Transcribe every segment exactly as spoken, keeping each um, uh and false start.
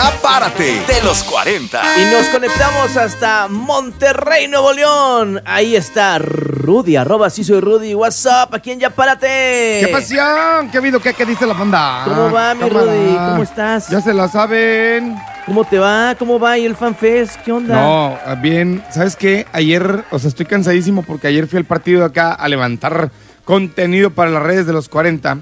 Ya párate de los cuarenta. Y nos conectamos hasta Monterrey, Nuevo León. Ahí está Rudy, arroba sí soy Rudy. What's up, aquí en Ya Párate. ¡Qué pasión! ¿Qué ha habido? ¿Qué, qué dice la banda? ¿Cómo va, mi Cámara. Rudy? ¿Cómo estás? Ya se la saben. ¿Cómo te va? ¿Cómo va ahí el FanFest? ¿Qué onda? No, bien. ¿Sabes qué? Ayer, o sea, estoy cansadísimo porque ayer fui al partido de acá a levantar contenido para las redes de los cuarenta.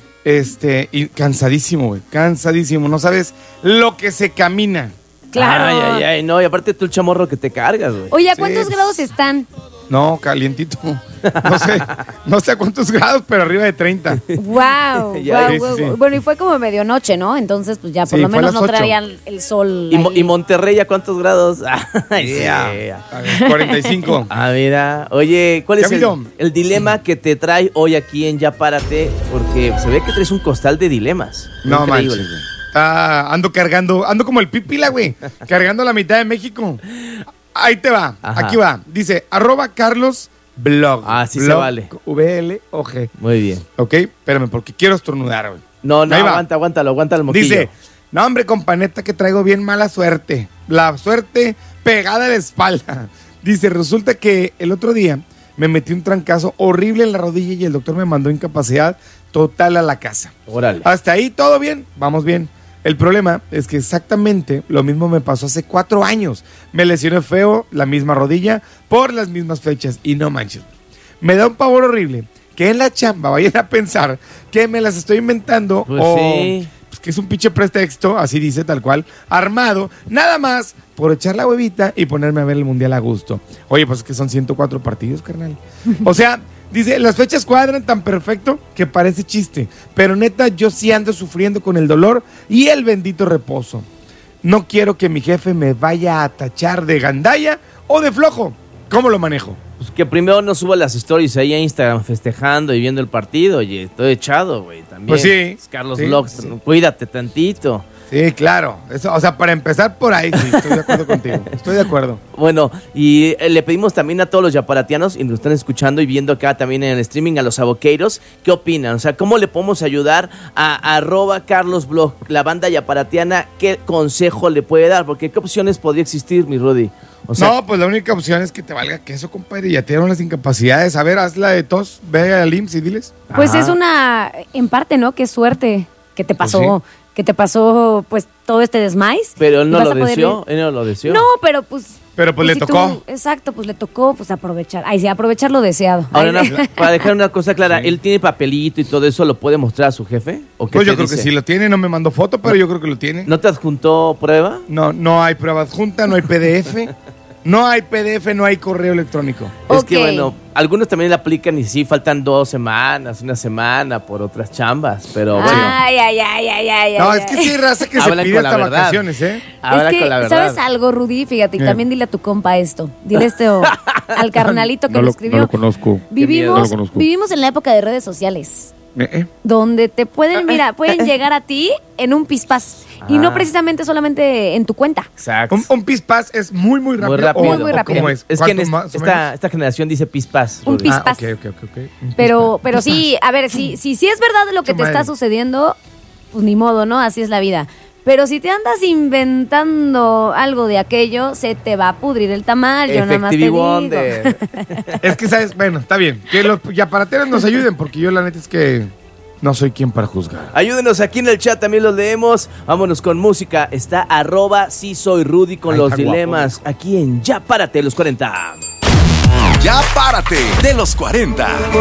Este, y cansadísimo, güey. Cansadísimo. No sabes lo que se camina. Claro. Ay, ay, ay, no, y aparte tú el chamorro que te cargas, güey. Oye, ¿a Sí. cuántos grados están? No, calientito. No sé, no sé a cuántos grados, pero arriba de treinta. Wow, Ya, wow, sí, wow. sí, sí. Bueno, y fue como medianoche, ¿no? Entonces, pues ya por Sí, lo fue a menos las no ocho. traían el sol. ¿Y, Mo- ahí. y Monterrey a cuántos grados? Ay, sí. Yeah. A ver, cuarenta y cinco. Ah, mira. Oye, ¿cuál ¿Qué es ha el, habido? el dilema que te trae hoy aquí en Ya Párate? Porque se ve que traes un costal de dilemas. No Increíble. manches, güey. Ah, ando cargando, ando como el Pipila, güey. Cargando la mitad de México. Ahí te va, Ajá. aquí va. Dice, arroba Carlos Blog. Ah, sí se Blog, vale. V L O G. Muy bien. Ok, espérame, porque quiero estornudar, güey. No, no, Ahí va. aguanta, aguántalo, aguanta el moquillo. Dice, no, hombre, companeta, que traigo bien mala suerte. La suerte pegada a la espalda. Dice, resulta que el otro día me metí un trancazo horrible en la rodilla y el doctor me mandó incapacidad total a la casa. Órale. Hasta ahí todo bien, vamos bien. El problema es que exactamente lo mismo me pasó hace cuatro años. Me lesioné feo la misma rodilla por las mismas fechas y no manches. Me da un pavor horrible que en la chamba vayan a pensar que me las estoy inventando Pues o sí. pues, que es un pinche pretexto, así dice tal cual, armado, nada más por echar la huevita y ponerme a ver el mundial a gusto. Oye, pues es que son ciento cuatro partidos, carnal. O sea... Dice, las fechas cuadran tan perfecto que parece chiste, pero neta yo sí ando sufriendo con el dolor y el bendito reposo. No quiero que mi jefe me vaya a tachar de gandalla o de flojo. ¿Cómo lo manejo? Pues que primero no suba las stories ahí a Instagram festejando y viendo el partido. Oye, estoy echado, güey, también. Pues sí. Es Carlos Sí, Vlogs, sí. cuídate tantito. Sí, claro. Eso, o sea, para empezar por ahí, sí, estoy de acuerdo contigo. Estoy de acuerdo. Bueno, y eh, le pedimos también a todos los yaparatianos y nos están escuchando y viendo acá también en el streaming a los aboqueiros, ¿qué opinan? O sea, ¿cómo le podemos ayudar a, a arroba Carlos Blog, la banda yaparatiana? ¿Qué consejo le puede dar? Porque ¿qué opciones podría existir, mi Rudy? O sea, No, pues la única opción es que te valga queso, compadre. Ya te dieron las incapacidades. A ver, haz la de tos, ve al I M S S y diles. Pues Ajá. es una, en parte, ¿no? Qué suerte que te Pues pasó, que te pasó, pues, todo este desmais. pero él Y no vas lo a poder deseó, ir- él no lo deseó. No, pero pues... Pero pues le si tocó. tú- exacto, pues le tocó, pues aprovechar. Ay, sí, aprovechar lo deseado. Ahora, Ay, no, para dejar una cosa clara, Sí. ¿él tiene papelito y todo eso lo puede mostrar a su jefe? ¿O qué Pues te yo creo dice? que sí lo tiene. No me mandó foto, pero yo creo que lo tiene. ¿No te adjuntó prueba? No, no hay prueba adjunta, no hay P D F. No hay P D F, no hay correo electrónico. Es Ok. que bueno, algunos también le aplican y sí, faltan dos semanas, una semana por otras chambas, pero bueno, Ay, ay, ay, ay, ay. No, ay, es que ay. sí hay raza que se Hablan pide con la hasta verdad. vacaciones, ¿eh? habla es que, con la verdad. ¿sabes algo, Rudy? Fíjate, y ¿Qué? también dile a tu compa esto. Dile esto al carnalito que lo, escribió. conozco. miedo. Vivimos, No lo conozco. vivimos en la época de redes sociales, Eh, eh. donde te pueden, mira, pueden llegar a ti en un pispás. Y Ah. no precisamente solamente en tu cuenta. Exacto. Un, un pispás es muy, muy rápido. Muy rápido. o- Muy, muy o rápido. ¿Cómo es? Es que en ¿Cuánto es- más o esta, menos? esta generación dice pispas. Un Rudy. pis- Ah, pispás. ok, ok, ok, ok. Un Pero, pero sí, a ver, si, si, si es verdad lo que te Madre. está sucediendo, pues ni modo, ¿no? Así es la vida. Pero si te andas inventando algo de aquello, se te va a pudrir el tamal. Yo nada más te Effective digo. Wonder. Es que, ¿sabes? Bueno, está bien. Que los yaparateros nos ayuden, porque yo la neta es que no soy quien para juzgar. Ayúdenos aquí en el chat, también los leemos. Vámonos con música. Está arroba sí soy Rudy con Ay, los está guapo. dilemas. Aquí en Ya Párate los cuarenta. Ya párate de los cuarenta.